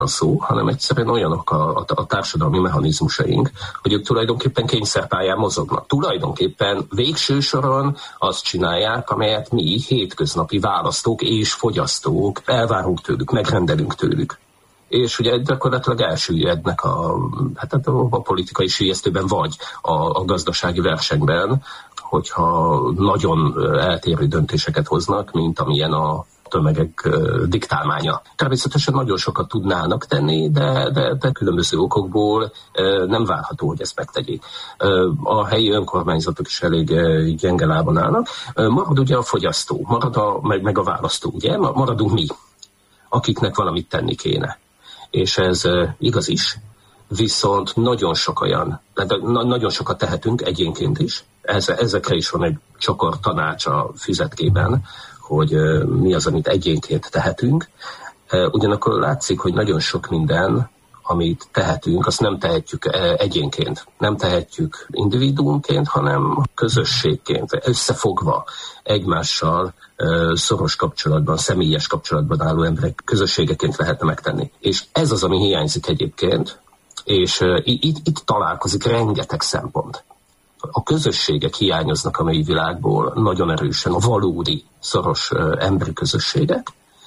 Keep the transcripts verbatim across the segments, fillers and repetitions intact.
szó, hanem egyszerűen olyanok a, a, a társadalmi mechanizmusaink, hogy ők tulajdonképpen kényszerpályán mozognak. Tulajdonképpen végső soron azt csinálják, amelyet mi hétköznapi választók és fogyasztók elvárunk tőlük, megrendelünk tőlük. És ugye gyakorlatilag elsüllyednek a, hát a, a politikai süllyesztőben vagy a, a gazdasági versenyben, hogyha nagyon eltérő döntéseket hoznak, mint amilyen a tömegek uh, diktálmánya. Természetesen nagyon sokat tudnának tenni, de, de, de különböző okokból uh, nem várható, hogy ezt megtegyék. Uh, a helyi önkormányzatok is elég uh, gyenge lábon állnak. Uh, marad ugye a fogyasztó, marad a, meg, meg a választó, ugye? Maradunk mi, akiknek valamit tenni kéne. És ez uh, igaz is, viszont nagyon sok olyan, de nagyon sokat tehetünk egyénként is. Ezekre is van egy csokor tanács a füzetkében, hogy uh, mi az, amit egyénként tehetünk. Uh, ugyanakkor látszik, hogy nagyon sok minden, amit tehetünk, azt nem tehetjük uh, egyénként. Nem tehetjük individuumként, hanem közösségként, összefogva egymással uh, szoros kapcsolatban, személyes kapcsolatban álló emberek közösségeként lehetne megtenni. És ez az, ami hiányzik egyébként, és uh, itt, itt találkozik rengeteg szempont. A közösségek hiányoznak a mai világból nagyon erősen, a valódi, szoros uh, emberi közösségek,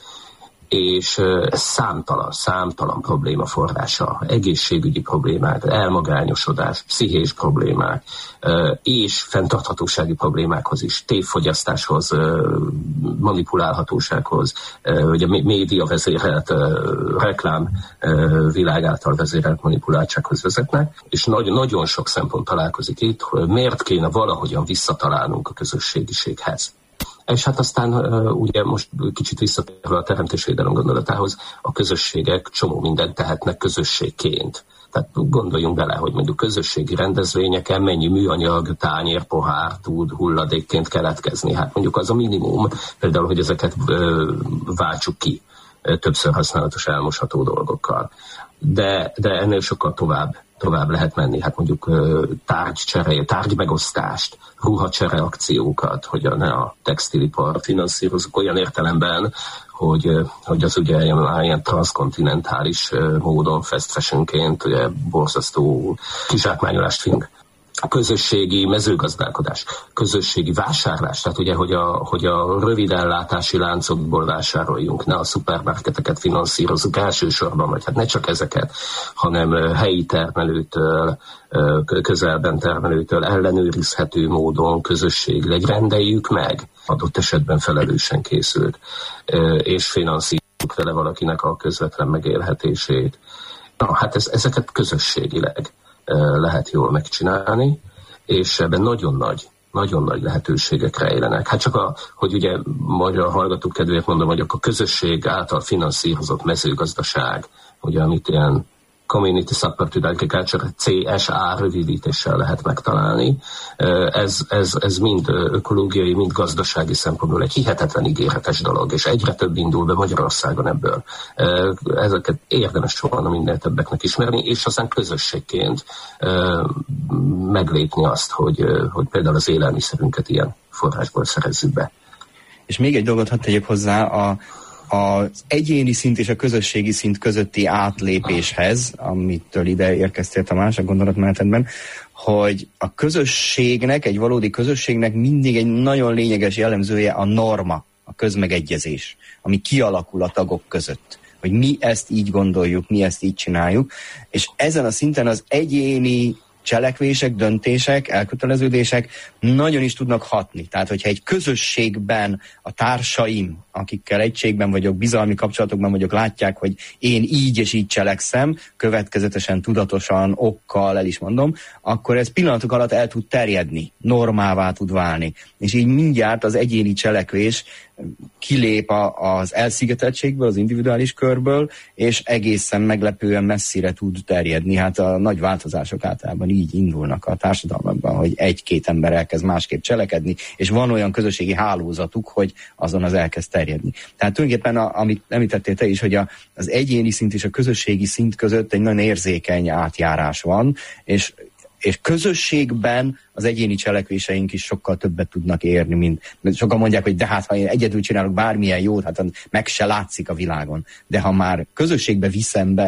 és uh, ez számtalan, számtalan probléma forrása, egészségügyi problémák, elmagányosodás, pszichés problémák, uh, és fenntarthatósági problémákhoz is, tévfogyasztáshoz, uh, manipulálhatósághoz, uh, ugye média vezérelt, uh, reklám uh, világ által vezérelt manipuláltsághoz vezetnek, és nagy, nagyon sok szempont találkozik itt, hogy miért kéne valahogyan visszatalálnunk a közösségiséghez. És hát aztán uh, ugye most kicsit visszatérve a teremtésvédelem gondolatához, a közösségek csomó mindent tehetnek közösségként. Tehát gondoljunk bele, hogy mondjuk közösségi rendezvényeken mennyi műanyag, tányér, pohár tud hulladékként keletkezni. Hát mondjuk az a minimum, például, hogy ezeket uh, váltsuk ki uh, többször használatos elmosható dolgokkal. De, de ennél sokkal tovább. tovább lehet menni, hát mondjuk tárgycsere, tárgymegosztást, ruhacsere akciókat, hogy a, ne a textilipar finanszírozunk olyan értelemben, hogy, hogy az ugye ilyen, ilyen transzkontinentális módon fast fashionként ugye borzasztó kizsákmányolást fink. A közösségi mezőgazdálkodás, közösségi vásárlás, tehát ugye, hogy a, hogy a rövid ellátási láncokból vásároljunk, ne a szupermarketeket finanszírozunk elsősorban, vagy hát ne csak ezeket, hanem helyi termelőtől, közelben termelőtől ellenőrizhető módon közösségileg rendeljük meg, adott esetben felelősen készült, és finanszírozunk vele valakinek a közvetlen megélhetését. Na, hát ez, ezeket közösségileg lehet jól megcsinálni, és ebben nagyon nagy, nagyon nagy lehetőségek rejlenek. Hát csak a, hogy ugye magyar hallgatók kedvéért mondom, hogy a közösség által finanszírozott mezőgazdaság, ugye amit ilyen Community Supported Agriculture, cé es á rövidítéssel lehet megtalálni. Ez, ez, ez mind ökológiai, mind gazdasági szempontból egy hihetetlen ígéretes dolog, és egyre több indul be Magyarországon ebből. Ezeket érdemes volna minél többeknek ismerni, és aztán közösségként meglépni azt, hogy, hogy például az élelmiszerünket ilyen forrásból szerezzük be. És még egy dolgot hadd tegyek hozzá, a az egyéni szint és a közösségi szint közötti átlépéshez, amitől ide érkeztél, Tamás, a gondolatmenetedben, hogy a közösségnek, egy valódi közösségnek mindig egy nagyon lényeges jellemzője a norma, a közmegegyezés, ami kialakul a tagok között. Hogy mi ezt így gondoljuk, mi ezt így csináljuk, és ezen a szinten az egyéni cselekvések, döntések, elköteleződések nagyon is tudnak hatni. Tehát, hogyha egy közösségben a társaim, akikkel egységben vagyok, bizalmi kapcsolatokban vagyok, látják, hogy én így és így cselekszem, következetesen, tudatosan, okkal, el is mondom, akkor ez pillanatok alatt el tud terjedni, normává tud válni. És így mindjárt az egyéni cselekvés kilép a, az elszigeteltségből, az individuális körből, és egészen meglepően messzire tud terjedni. Hát a nagy változások általában így indulnak a társadalmakban, hogy egy-két ember elkezd másképp cselekedni, és van olyan közösségi hálózatuk, hogy azon az elkezd terjedni. Tehát tulajdonképpen, a, amit említettél te is, hogy a, az egyéni szint és a közösségi szint között egy nagyon érzékeny átjárás van, és és közösségben az egyéni cselekvéseink is sokkal többet tudnak érni, mint sokan mondják, hogy de hát ha én egyedül csinálok bármilyen jót, hát meg se látszik a világon. De ha már közösségbe viszem be